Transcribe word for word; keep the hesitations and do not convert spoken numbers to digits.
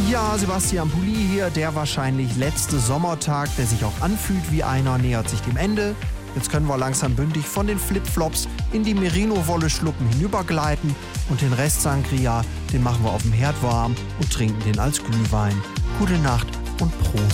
Ja, Sebastian Pulli hier, der wahrscheinlich letzte Sommertag, der sich auch anfühlt wie einer, nähert sich dem Ende. Jetzt können wir langsam bündig von den Flipflops in die Merino-Wolle-Schluppen hinübergleiten und den Rest Sangria, den machen wir auf dem Herd warm und trinken den als Glühwein. Gute Nacht und Prost.